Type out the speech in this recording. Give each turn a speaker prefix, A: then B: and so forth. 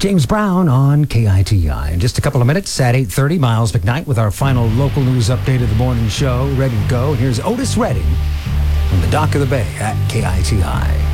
A: James Brown on KITI. In just a couple of minutes at 8:30, Miles McKnight with our final local news update of the morning show, ready to go. And here's Otis Redding from the Dock of the Bay at KITI.